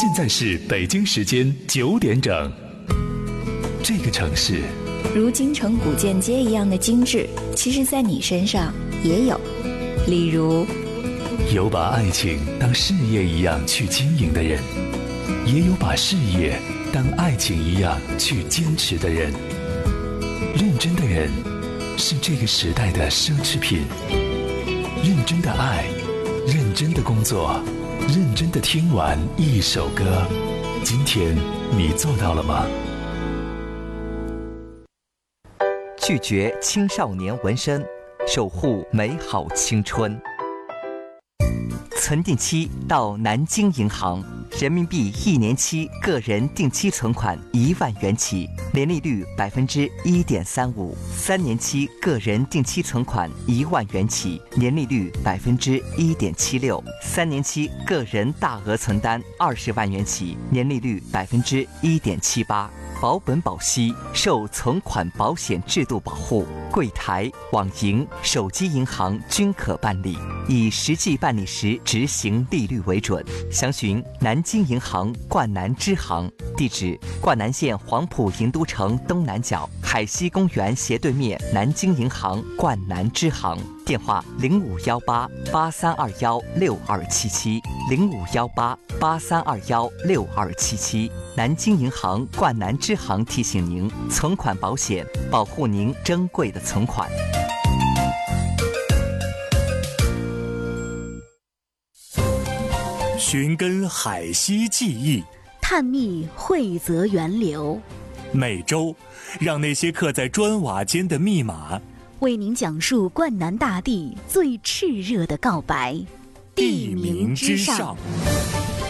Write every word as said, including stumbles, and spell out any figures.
现在是北京时间九点整。这个城市如京城古建街一样的精致，其实在你身上也有。例如， 有把爱情当事业一样去经营的人，也有把事业当爱情一样去坚持的人。认真的人是这个时代的奢侈品。认真的爱，认真的工作，认真的听完一首歌。今天你做到了吗？ 拒绝青少年纹身，守护美好青春。存定期到南京银行，人民币一年期个人定期存款一万元起，年利率百分之一点三五；三年期个人定期存款一万元起，年利率百分之一点七六；三年期个人大额存单二十万元起，年利率百分之一点七八。保本保息，受存款保险制度保护，柜台、网银、手机银行均可办理，以实际办理时执行利率为准。详询南京银行冠南支行，地址：冠南县黄埔银都城东南角海西公园斜对面南京银行冠南支行。电话：零五幺八八三二幺六二七七，零五幺八八三二幺六二七七。南京银行冠南支行提醒您：存款保险保护您珍贵的存款。 寻根海西记忆， 探秘惠泽源流。 每周，让那些刻在砖瓦间的密码， 为您讲述冠南大地最炽热的告白。 地名之上。